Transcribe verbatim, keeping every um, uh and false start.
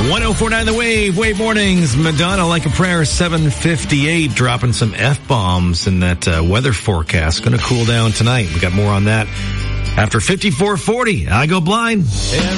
one oh four point nine The Wave, Wave Mornings. Madonna, Like a Prayer, seven fifty-eight, dropping some F-bombs in that uh, weather forecast. Going to cool down tonight. We got more on that after fifty-four forty. I Go Blind.